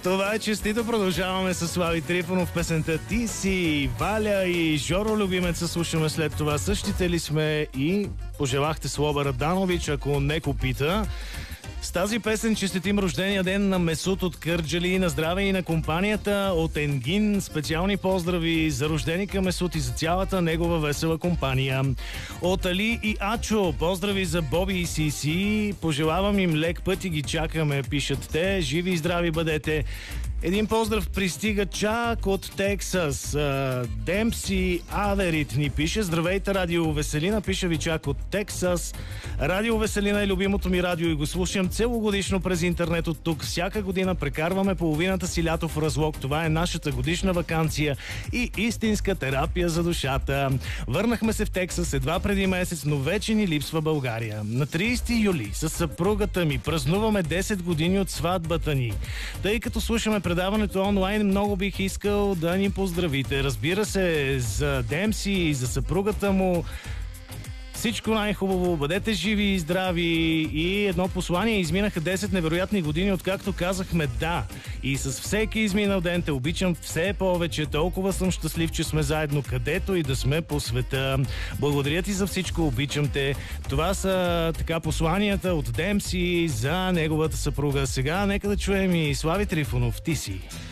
Това е честито. Продължаваме с Слави Трифонов. Песента "Ти си", Валя и Жоро Любимеца слушаме след това. Същите ли сме? И пожелахте Слоба Раданович, ако неко пита. С тази песен честитим рождения ден на Месут от Кърджали. На здраве и на компанията от Енгин. Специални поздрави за рожденика Месут и за цялата негова весела компания. От Али и Ачо поздрави за Боби и Сиси. Пожелавам им лек път и ги чакаме, пишат те. Живи и здрави бъдете. Един поздрав пристига чак от Тексас. Демпси Аверит ни пише: здравейте, Радио Веселина. Пише ви чак от Тексас. Радио Веселина е любимото ми радио и го слушам целогодишно през интернет от тук. Всяка година прекарваме половината си лято в разлог. Това е нашата годишна ваканция и истинска терапия за душата. Върнахме се в Тексас едва преди месец, но вече ни липсва България. На 30 юли с съпругата ми празнуваме 10 години от сватбата ни. Тъй като слушаме предаването онлайн, много бих искал да ни поздравите. Разбира се, за Демси и за съпругата му. Всичко най-хубаво, бъдете живи и здрави. И едно послание: изминаха 10 невероятни години, откакто казахме да. И с всеки изминал ден те обичам все повече. Толкова съм щастлив, че сме заедно, където и да сме по света. Благодаря ти за всичко, обичам те. Това са така посланията от Демси за неговата съпруга. Сега нека да чуем и Слави Трифонов "Ти си".